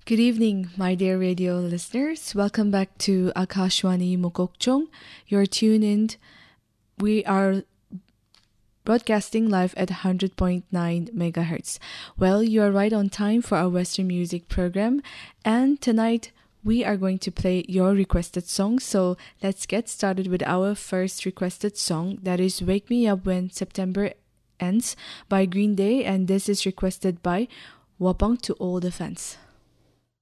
Good evening, my dear radio listeners. Welcome back to Akashwani Mokokchung. You're tuned in. We are broadcasting live at 100.9 megahertz. Well, you are right on time for our Western music program. And tonight, we are going to play your requested song. So let's get started with our first requested song. That is Wake Me Up When September Ends by Green Day. And this is requested by Wapang to all the fans.